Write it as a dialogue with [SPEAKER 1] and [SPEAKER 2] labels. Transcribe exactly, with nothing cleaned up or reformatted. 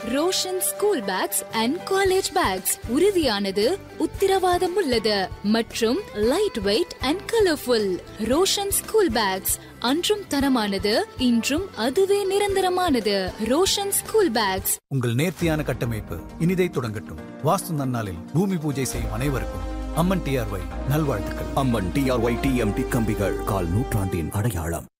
[SPEAKER 1] Roshan school packs and college bags உறுதியானது, உத்தரவாதம் உள்ளது மற்றும் light weight and colourful. Roshan school packs அன்றும் தரமானது, இன்றும் அதுவே நிரந்தரமானது. Roshan school packs.
[SPEAKER 2] உங்கள் நேர்த்தியான கட்டமைப்பு இனிதை தொடங்கட்டும். வாஸ்து நன்னாளில் பூமி பூஜை செய்யும் அனைவருக்கும் அம்மன் டிஆர்ஒய் நல்வாழ்த்துக்கள்.
[SPEAKER 3] அம்மன் டிஆர்ஒய் டிஎம்டி கம்பிகள், கால் நூற்றாண்டின் அடையாளம்.